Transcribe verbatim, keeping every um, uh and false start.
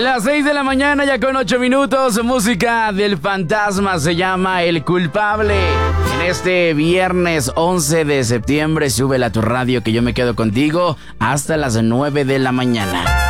Las seis de la mañana ya con ocho minutos, música del fantasma, se llama El Culpable. En este viernes once de septiembre, súbela a tu radio que yo me quedo contigo hasta las nueve de la mañana.